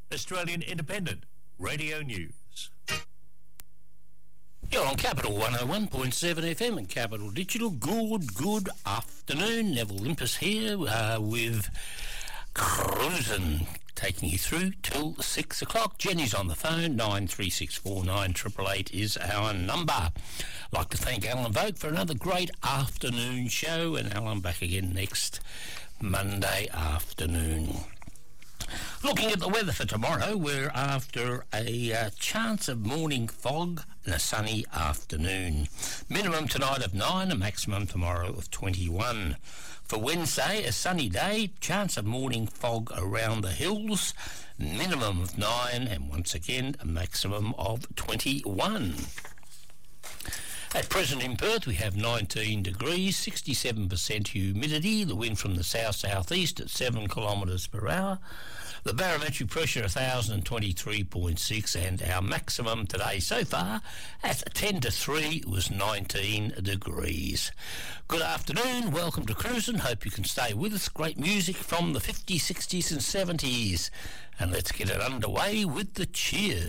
Australian Independent Radio News. You're on Capital 101.7 FM and Capital Digital. Good afternoon. Neville Limpus here with Cruisin', taking you through till 6 o'clock. Jenny's on the phone. 93649888 is our number. I'd like to thank Alan Vogt for another great afternoon show, and Alan back again next Monday afternoon. Looking at the weather for tomorrow, we're after a chance of morning fog and a sunny afternoon. Minimum tonight of 9, a maximum tomorrow of 21. For Wednesday, a sunny day, chance of morning fog around the hills, minimum of 9, and once again a maximum of 21. At present in Perth, we have 19 degrees, 67% humidity, the wind from the south-southeast at 7 kilometres per hour, the barometric pressure 1,023.6, and our maximum today so far at 10 to 3 was 19 degrees. Good afternoon, welcome to Cruisin', hope you can stay with us. Great music from the 50s, 60s and 70s, and let's get it underway with the Cheers.